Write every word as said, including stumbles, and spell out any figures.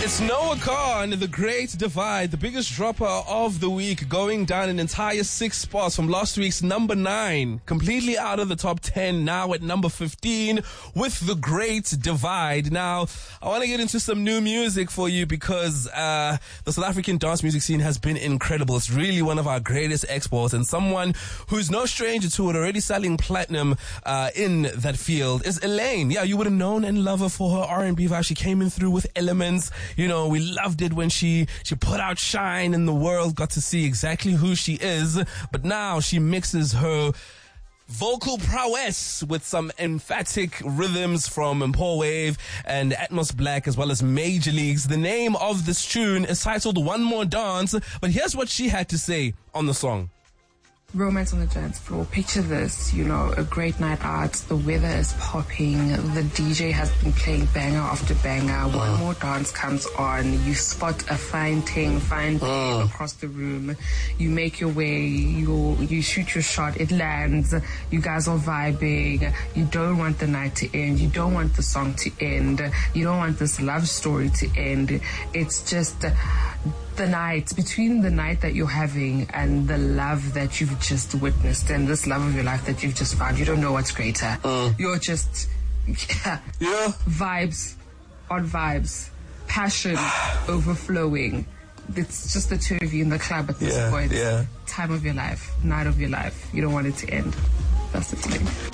It's Noah Khan, The Great Divide, the biggest dropper of the week, going down an entire six spots from last week's number nine, completely out of the top ten, now at number fifteen with The Great Divide. Now, I want to get into some new music for you because uh the South African dance music scene has been incredible. It's really one of our greatest exports, and someone who's no stranger to it, already selling platinum uh in that field, is Elaine. Yeah, you would have known and loved her for her R and B vibe. She came in through with Elements. You know, we loved it when she, she put out Shine and the world got to see exactly who she is. But now she mixes her vocal prowess with some emphatic rhythms from Empor Wave and Atmos Black, as well as Major Leagues. The name of this tune is titled One More Dance, but here's what she had to say on the song. Romance on the dance floor. Picture this, you know, a great night out, the weather is popping, the D J has been playing banger after banger, one uh. more dance comes on, you spot a fine ting, fine babe uh. across the room, you make your way, you you shoot your shot, it lands, you guys are vibing, you don't want the night to end, you don't want the song to end, you don't want this love story to end. It's just the night, between the night that you're having and the love that you've just witnessed and this love of your life that you've just found, you don't know what's greater. Uh, you're just, yeah, yeah, vibes on vibes, passion overflowing. It's just the two of you in the club at this yeah, point. Yeah. Time of your life, night of your life. You don't want it to end. That's the thing.